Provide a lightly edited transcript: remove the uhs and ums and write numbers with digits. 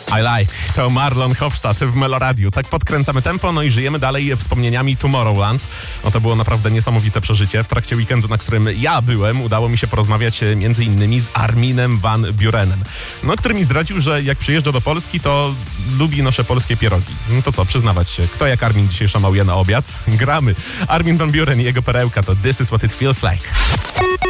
I like. To Marlon Hofstadt w Meloradiu. Tak podkręcamy tempo, no i żyjemy dalej wspomnieniami Tomorrowland. No to było naprawdę niesamowite przeżycie. W trakcie weekendu, na którym ja byłem, udało mi się porozmawiać między innymi z Arminem van Burenem. No, który mi zdradził, że jak przyjeżdża do Polski, to lubi nasze polskie pierogi. No to co, przyznawać się, kto jak Armin dzisiaj szamałuje na obiad? Gramy. Armin van Buren i jego perełka to This is what it feels like.